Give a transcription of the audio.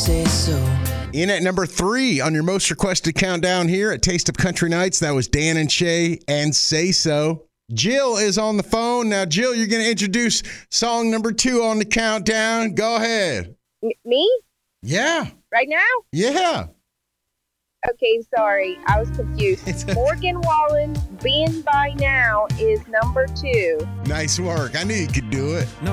say so. In at number 3 on your most requested countdown here at Taste of Country Nights, that was Dan and Shay and Say So. Jill is on the phone. Now, Jill, you're going to introduce song number 2 on the countdown. Go ahead. Me? Yeah. Right now? Yeah. Okay, sorry. I was confused. Morgan Wallen, Being By Now is number 2. Nice work. I knew you could do it. No